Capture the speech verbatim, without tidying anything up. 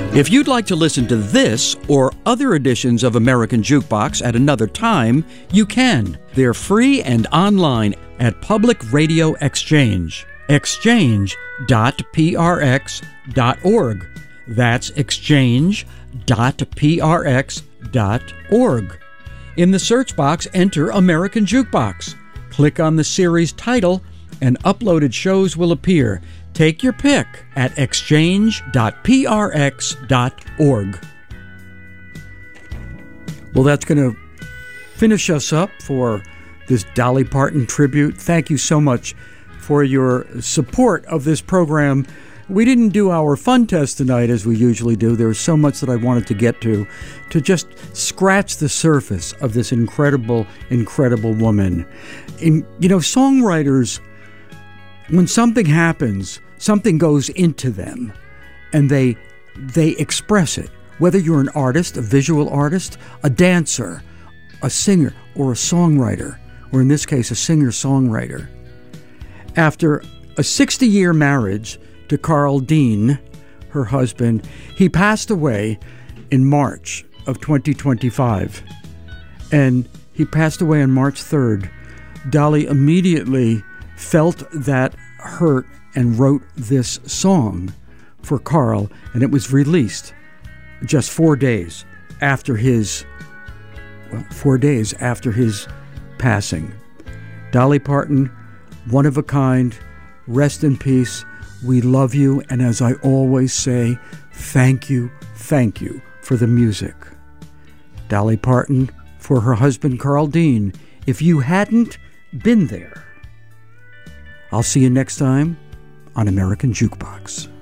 If you'd like to listen to this or other editions of American Jukebox at another time, you can. They're free and online at Public Radio Exchange. exchange dot p r x dot org. That's exchange dot p r x dot org. In the search box, enter American Jukebox. Click on the series title and uploaded shows will appear. Take your pick at exchange dot p r x dot org. Well, that's going to finish us up for this Dolly Parton tribute. Thank you so much for your support of this program. We didn't do our fun test tonight as we usually do. There was so much that I wanted to get to, to just scratch the surface of this incredible, incredible woman. In, you know, songwriters, when something happens, something goes into them, and they they express it. Whether you're an artist, a visual artist, a dancer, a singer, or a songwriter, or in this case, a singer-songwriter. After a sixty-year marriage to Carl Dean, her husband, he passed away in March of twenty twenty-five. And he passed away on March third. Dolly immediately felt that hurt and wrote this song for Carl, and it was released just four days after his, well, four days after his passing. Dolly Parton, one of a kind, rest in peace. We love you, and as I always say, thank you, thank you for the music. Dolly Parton, for her husband Carl Dean, if you hadn't been there. I'll see you next time on American Jukebox.